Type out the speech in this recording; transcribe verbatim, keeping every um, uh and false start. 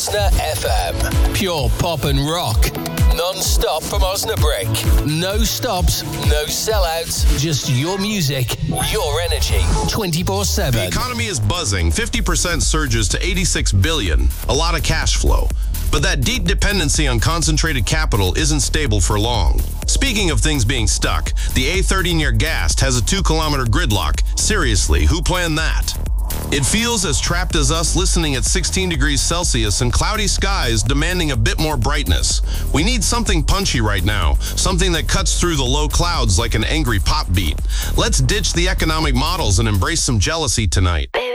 Osna F M. Pure pop and rock. Non-stop from Osnabrück. No stops, no sellouts. Just your music, your energy. twenty-four seven. The economy is buzzing. fifty percent surges to eighty-six billion dollars. A lot of cash flow. But that deep dependency on concentrated capital isn't stable for long. Speaking of things being stuck, the A thirty near Gast has a two-kilometer gridlock. Seriously, who planned that? It feels as trapped as us listening at sixteen degrees Celsius and cloudy skies demanding a bit more brightness. We need something punchy right now, something that cuts through the low clouds like an angry pop beat. Let's ditch the economic models and embrace some jealousy tonight.